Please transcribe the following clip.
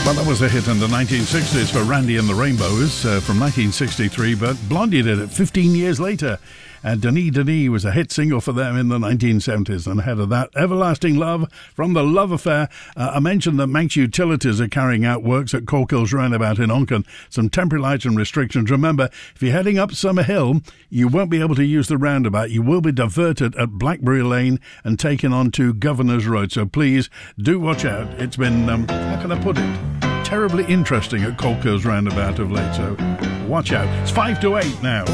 Well, that was a hit in the 1960s for Randy and the Rainbows from 1963, but Blondie did it 15 years later. And Denis Denis was a hit single for them in the 1970s. And ahead of that, Everlasting Love from The Love Affair. I mentioned that Manx Utilities are carrying out works at Corkills Roundabout in Onken. Some temporary lights and restrictions. Remember, if you're heading up Summer Hill, you won't be able to use the roundabout. You will be diverted at Blackberry Lane and taken onto Governor's Road. So please do watch out. It's been, how can I put it, terribly interesting at Corkills Roundabout of late. So watch out. It's 7:55 now.